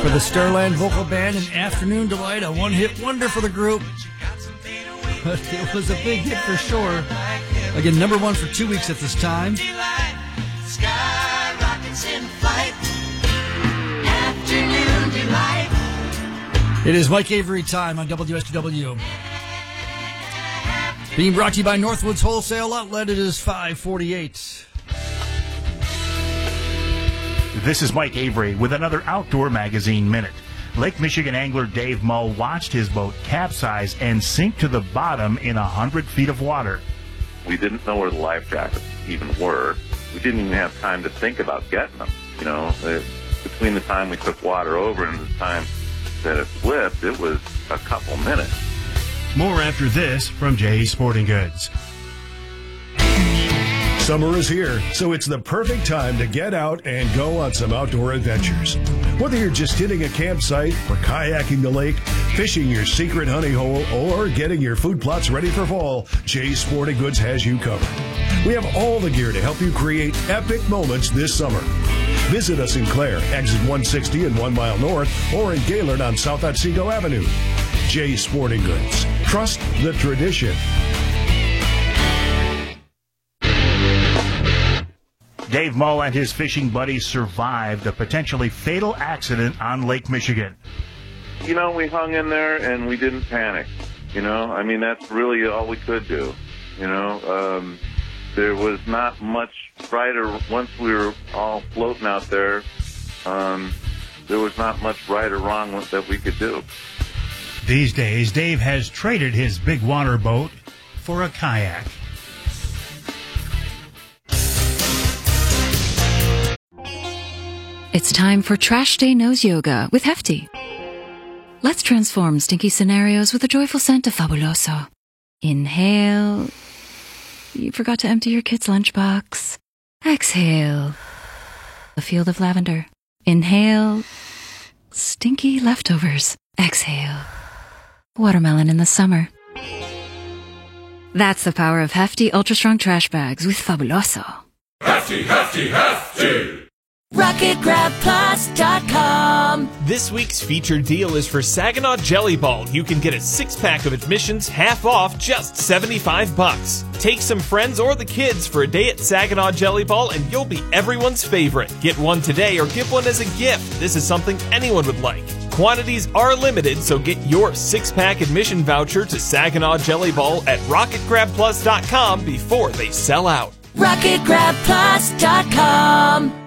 For the Starland Vocal Band, an afternoon delight, a one-hit wonder for the group. But it was a big hit for sure. Again, number one for 2 weeks at this time. It is Mike Avery time on WSTW. Being brought to you by Northwoods Wholesale Outlet, it is 5:48. This is Mike Avery with another Outdoor Magazine Minute. Lake Michigan angler Dave Mull watched his boat capsize and sink to the bottom in 100 feet of water. We didn't know where the life jackets even were. We didn't even have time to think about getting them. You know, between the time we took water over and the time that it flipped, it was a couple minutes. More after this from Jay's Sporting Goods. Summer is here, so it's the perfect time to get out and go on some outdoor adventures. Whether you're just hitting a campsite or kayaking the lake, fishing your secret honey hole, or getting your food plots ready for fall, Jay's Sporting Goods has you covered. We have all the gear to help you create epic moments this summer. Visit us in Clare, exit 160 and 1 mile north, or in Gaylord on South Otsego Avenue. Jay's Sporting Goods. Trust the tradition. Dave Mull and his fishing buddies survived a potentially fatal accident on Lake Michigan. You know, we hung in there and we didn't panic. You know, I mean, that's really all we could do. You know, there was not much brighter, once we were all floating out there, there was not much right or wrong that we could do. These days, Dave has traded his big water boat for a kayak. It's time for Trash Day Nose Yoga with Hefty. Let's transform stinky scenarios with a joyful scent of Fabuloso. Inhale. You forgot to empty your kid's lunchbox. Exhale. A field of lavender. Inhale. Stinky leftovers. Exhale. Watermelon in the summer. That's the power of Hefty Ultra Strong Trash Bags with Fabuloso. Hefty, Hefty, Hefty! RocketGrabPlus.com. This week's featured deal is for Saginaw Jelly Ball. You can get a 6-pack of admissions half off, just $75. Take some friends or the kids for a day at Saginaw Jelly Ball and you'll be everyone's favorite. Get one today or give one as a gift. This is something anyone would like. Quantities are limited, so get your 6-pack admission voucher to Saginaw Jelly Ball at RocketGrabPlus.com before they sell out. RocketGrabPlus.com.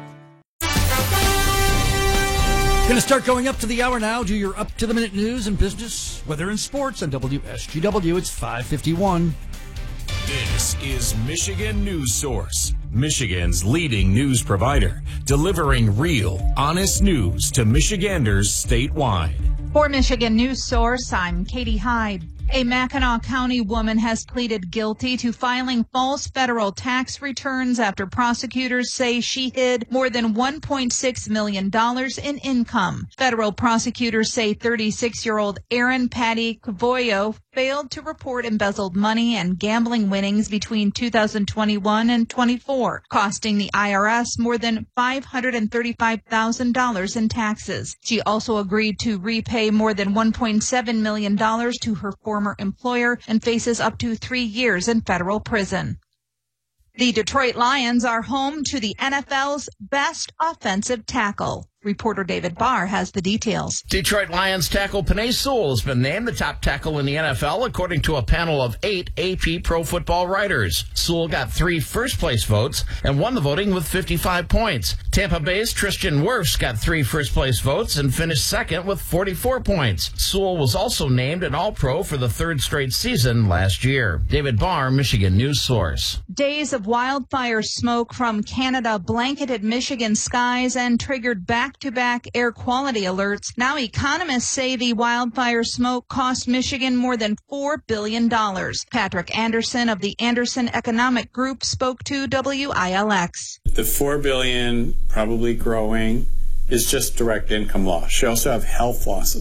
Going to start going up to the hour now. Do your up-to-the-minute news and business, weather and sports on WSGW. It's 5:51. This is Michigan News Source, Michigan's leading news provider, delivering real, honest news to Michiganders statewide. For Michigan News Source, I'm Katie Hyde. A Mackinac County woman has pleaded guilty to filing false federal tax returns after prosecutors say she hid more than $1.6 million in income. Federal prosecutors say 36-year-old Erin Patty Cavoyo failed to report embezzled money and gambling winnings between 2021 and 24, costing the IRS more than $535,000 in taxes. She also agreed to repay more than $1.7 million to her former employer and faces up to 3 years in federal prison. The Detroit Lions are home to the NFL's best offensive tackle. Reporter David Barr has the details. Detroit Lions tackle Penei Sewell has been named the top tackle in the NFL, according to a panel of 8 AP Pro Football writers. Sewell got 3 first-place votes and won the voting with 55 points. Tampa Bay's Tristan Wirfs got 3 first-place votes and finished second with 44 points. Sewell was also named an All-Pro for the 3rd straight season last year. David Barr, Michigan News Source. Days of wildfire smoke from Canada blanketed Michigan skies and triggered back-to-back air quality alerts. Now economists say the wildfire smoke cost Michigan more than $4 billion. Patrick Anderson of the Anderson Economic Group spoke to WILX. The $4 billion, probably growing, is just direct income loss. You also have health losses.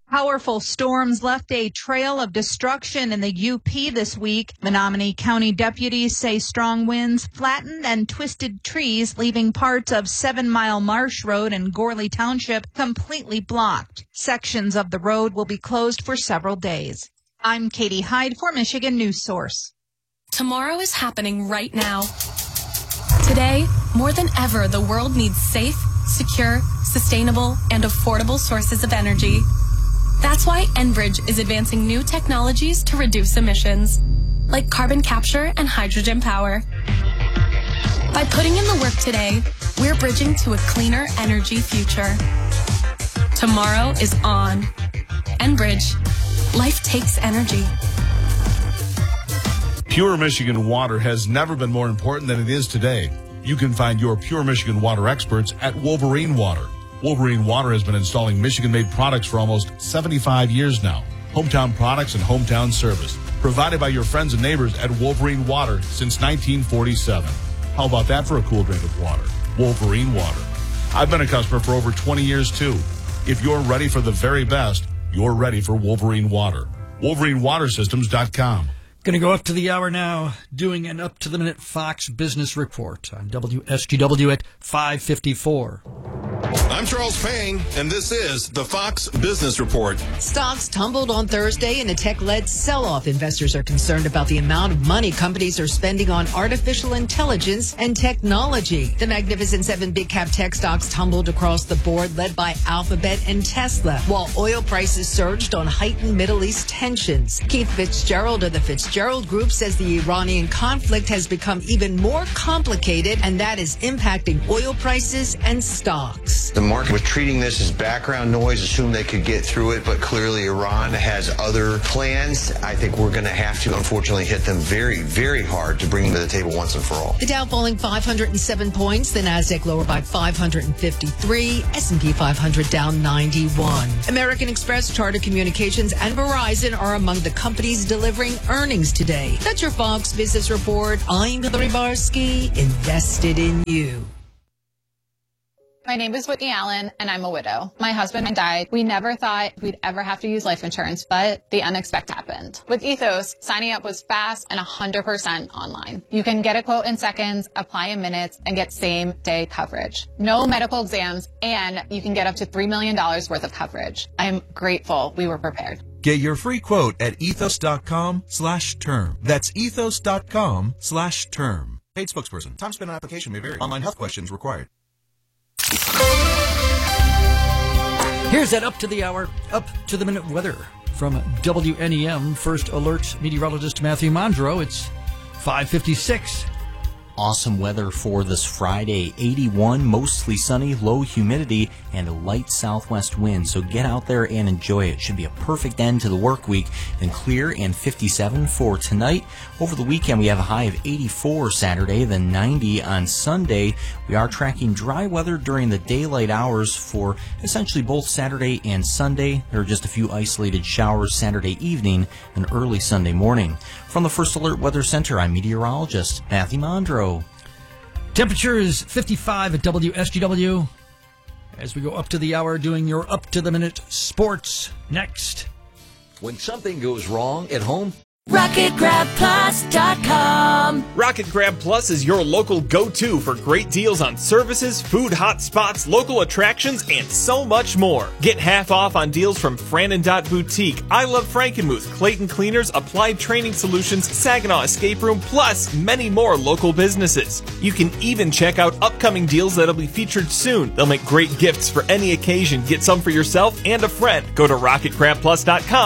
Powerful storms left a trail of destruction in the UP this week. Menominee County deputies say strong winds flattened and twisted trees, leaving parts of 7 Mile Marsh Road in Gorley Township completely blocked. Sections of the road will be closed for several days. I'm Katie Hyde for Michigan News Source. Tomorrow is happening right now. Today, more than ever, the world needs safe, secure, sustainable, and affordable sources of energy. That's why Enbridge is advancing new technologies to reduce emissions, like carbon capture and hydrogen power. By putting in the work today, we're bridging to a cleaner energy future. Tomorrow is on. Enbridge. Life takes energy. Pure Michigan water has never been more important than it is today. You can find your Pure Michigan water experts at Wolverine Water. Wolverine Water has been installing Michigan-made products for almost 75 years now. Hometown products and hometown service provided by your friends and neighbors at Wolverine Water since 1947. How about that for a cool drink of water? Wolverine Water. I've been a customer for over 20 years too. If you're ready for the very best, you're ready for Wolverine Water. WolverineWaterSystems.com. Going to go up to the hour now, doing an up-to-the-minute Fox Business Report on WSGW at 5:54. I'm Charles Payne, and this is the Fox Business Report. Stocks tumbled on Thursday in a tech-led sell-off. Investors are concerned about the amount of money companies are spending on artificial intelligence and technology. The Magnificent Seven big-cap tech stocks tumbled across the board, led by Alphabet and Tesla, while oil prices surged on heightened Middle East tensions. Keith Fitzgerald of the Fitzgerald Group says the Iranian conflict has become even more complicated, and that is impacting oil prices and stocks. The market was treating this as background noise, assumed they could get through it, but clearly Iran has other plans. I think we're going to have to, unfortunately, hit them very, very hard to bring them to the table once and for all. The Dow falling 507 points, the Nasdaq lower by 553, S&P 500 down 91. American Express, Charter Communications, and Verizon are among the companies delivering earnings today. That's your Fox Business Report. I'm Hillary Barsky, invested in you. My name is Whitney Allen, and I'm a widow. My husband died. We never thought we'd ever have to use life insurance, but the unexpected happened. With Ethos, signing up was fast and 100% online. You can get a quote in seconds, apply in minutes, and get same-day coverage. No medical exams, and you can get up to $3 million worth of coverage. I'm grateful we were prepared. Get your free quote at ethos.com/term. That's ethos.com/term. Paid spokesperson. Time spent on application may vary. Online health questions required. Here's that up-to-the-hour, up-to-the-minute weather from WNEM First Alert meteorologist Matthew Mondro. It's 5:56. Awesome weather for this Friday. 81, mostly sunny, low humidity, and a light southwest wind. So get out there and enjoy it. Should be a perfect end to the work week. Then clear and 57 for tonight. Over the weekend, we have a high of 84 Saturday, then 90 on Sunday. We are tracking dry weather during the daylight hours for essentially both Saturday and Sunday. There are just a few isolated showers Saturday evening and early Sunday morning. From the First Alert Weather Center, I'm meteorologist Matthew Mondro. Temperature is 55 at WSGW. As we go up to the hour, doing your up-to-the-minute sports next. When something goes wrong at home, RocketGrabPlus.com. Rocket Grab Plus is your local go-to for great deals on services, food hot spots, local attractions, and so much more. Get half off on deals from Fran & Dot Boutique, I Love Frankenmuth, Clayton Cleaners, Applied Training Solutions, Saginaw Escape Room, plus many more local businesses. You can even check out upcoming deals that'll be featured soon. They'll make great gifts for any occasion. Get some for yourself and a friend. Go to RocketGrabPlus.com